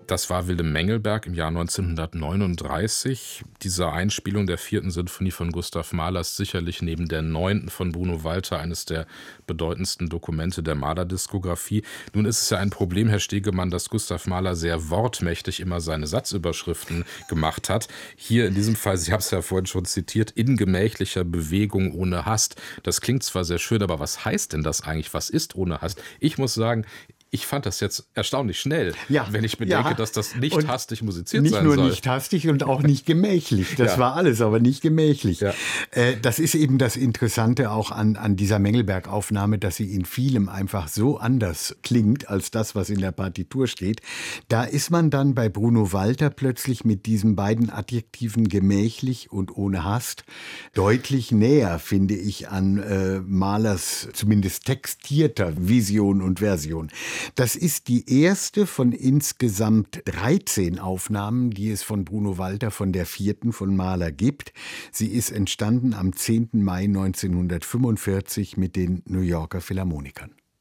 Das war Wilhelm Mengelberg im Jahr 1939. Diese Einspielung der 4. Sinfonie von Gustav Mahler ist sicherlich neben der 9. von Bruno Walter eines der bedeutendsten Dokumente der Mahler-Diskografie. Nun ist es ja ein Problem, Herr Stegemann, dass Gustav Mahler sehr wortmächtig immer seine Satzüberschriften gemacht hat. Hier in diesem Fall, Sie haben es ja vorhin schon zitiert, in gemächlicher Bewegung ohne Hast. Das klingt zwar sehr schön, aber was heißt denn das eigentlich? Was ist ohne Hast? Ich muss sagen, ich fand das jetzt erstaunlich schnell, wenn ich bedenke, dass das nicht hastig musiziert sein soll. Nicht nur nicht hastig und auch nicht gemächlich. Das war alles, aber nicht gemächlich. Ja. Das ist eben das Interessante auch an dieser Mengelberg-Aufnahme, dass sie in vielem einfach so anders klingt als das, was in der Partitur steht. Da ist man dann bei Bruno Walter plötzlich mit diesen beiden Adjektiven gemächlich und ohne Hast deutlich näher, finde ich, an Mahlers zumindest textierter Vision und Version. Das ist die erste von insgesamt 13 Aufnahmen, die es von Bruno Walter von der 4. von Mahler gibt. Sie ist entstanden am 10. Mai 1945 mit den New Yorker Philharmonikern.